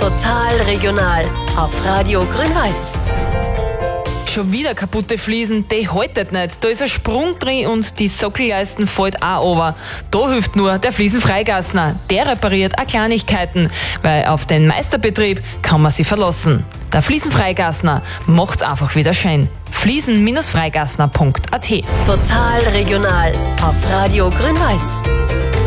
Total regional auf Radio Grün-Weiß. Schon wieder kaputte Fliesen, die haltet nicht. Da ist ein Sprung drin und die Sockelleisten fällt auch runter. Da hilft nur der Fliesenfreigassner. Der repariert auch Kleinigkeiten, weil auf den Meisterbetrieb kann man sich verlassen. Der Fliesenfreigassner macht's einfach wieder schön. Fliesen-freigassner.at. Total regional auf Radio Grün-Weiß.